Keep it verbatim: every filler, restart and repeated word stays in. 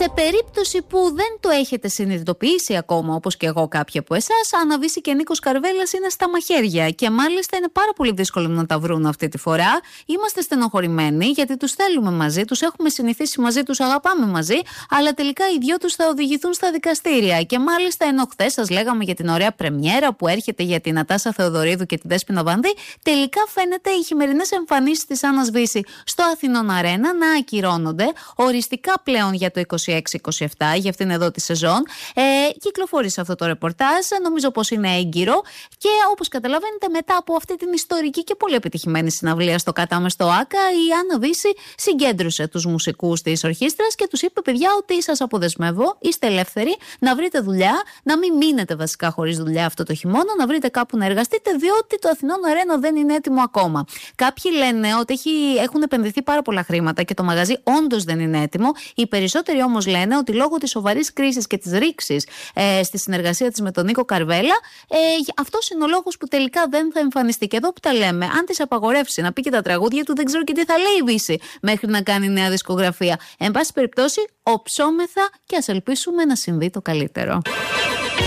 Σε περίπτωση που δεν το έχετε συνειδητοποιήσει ακόμα, όπως και εγώ κάποιοι από εσάς, Άννα Βύση και Νίκος Καρβέλας είναι στα μαχαίρια και μάλιστα είναι πάρα πολύ δύσκολο να τα βρουν αυτή τη φορά. Είμαστε στενοχωρημένοι γιατί τους θέλουμε μαζί, τους έχουμε συνηθίσει μαζί, τους αγαπάμε μαζί, αλλά τελικά οι δυο τους θα οδηγηθούν στα δικαστήρια. Και μάλιστα ενώ χθες σας λέγαμε για την ωραία πρεμιέρα που έρχεται για την Νατάσα Θεοδωρίδου και τη Δέσποινα Βανδύ, τελικά φαίνεται οι χειμερινές εμφανίσεις της Άννας Βύση στο Αθηνών Αρένα να ακυρώνονται οριστικά πλέον για το είκοσι έξι είκοσι επτά, για αυτήν εδώ τη σεζόν. Ε, κυκλοφόρησε αυτό το ρεπορτάζ, νομίζω πως είναι έγκυρο και όπως καταλαβαίνετε, μετά από αυτή την ιστορική και πολύ επιτυχημένη συναυλία στο Κατάμε στο Άκα, η Άννα Βύση συγκέντρωσε τους μουσικούς της ορχήστρας και τους είπε: παιδιά, ότι σας αποδεσμεύω, είστε ελεύθεροι να βρείτε δουλειά, να μην μείνετε βασικά χωρίς δουλειά αυτό το χειμώνα, να βρείτε κάπου να εργαστείτε, διότι το Αθηνών Αρένα δεν είναι έτοιμο ακόμα. Κάποιοι λένε ότι έχει, έχουν επενδυθεί πάρα πολλά χρήματα και το μαγαζί όντως δεν είναι έτοιμο. Οι περισσότεροι όμως λένε ότι λόγω της σοβαρής κρίσης και της ρήξης ε, στη συνεργασία της με τον Νίκο Καρβέλα, ε, αυτός είναι ο λόγος που τελικά δεν θα εμφανιστεί. Και εδώ που τα λέμε, αν της απαγορεύσει να πει και τα τραγούδια του, δεν ξέρω και τι θα λέει η Βύση μέχρι να κάνει νέα δισκογραφία. Εν πάση περιπτώσει, οψόμεθα και ας ελπίσουμε να συμβεί το καλύτερο.